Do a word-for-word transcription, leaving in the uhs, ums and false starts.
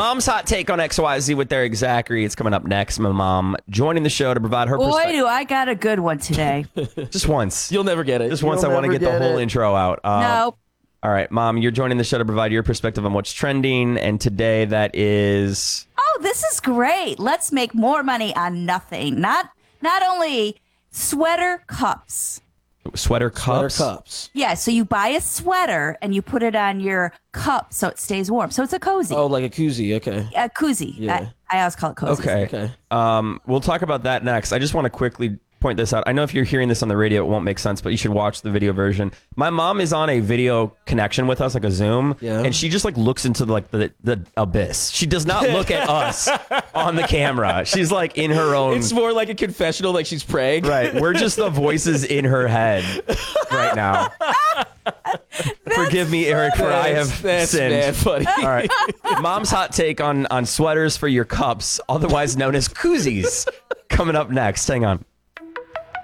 Mom's hot take on X Y Z with Eric Zachary. It's coming up next. My mom joining the show to provide her Boy, perspective. do I got a good one today. Just once. You'll never get it. Just once. You'll I want to never get the whole it. intro out. Uh, No. All right, Mom, you're joining the show to provide your perspective on what's trending. And today that is... Oh, this is great. Let's make more money on nothing. Not not only sweater cups. Sweater cups? Sweater cups. Yeah, so you buy a sweater and you put it on your cup so it stays warm. So it's a cozy. Oh, like a koozie. Okay. A koozie. Yeah. I, I always call it cozy. Okay. Okay. Um, we'll talk about that next. I just want to quickly point this out. I know if you're hearing this on the radio, it won't make sense, but you should watch the video version. My mom is on a video connection with us, like a Zoom, Yeah. and she just like looks into like the, the abyss. She does not look at us on the camera. She's like in her own... It's more like a confessional, like she's praying. Right. We're just the voices in her head right now. Forgive me, Eric, for I have That's sinned. bad, buddy. All right. Mom's hot take on, on sweaters for your cups, otherwise known as koozies, coming up next. Hang on.